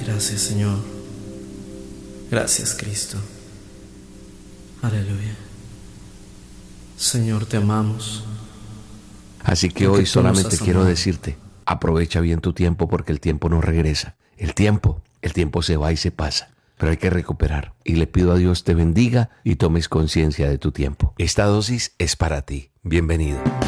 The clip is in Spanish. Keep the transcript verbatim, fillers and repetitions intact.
Gracias, Señor. Gracias, Cristo. Aleluya. Señor, te amamos. Así que Porque hoy tú solamente nos has quiero amado. decirte, aprovecha bien tu tiempo porque el tiempo no regresa. El tiempo, el tiempo se va y se pasa, pero hay que recuperar. Y le pido a Dios te bendiga y tomes conciencia de tu tiempo. Esta dosis es para ti. Bienvenido.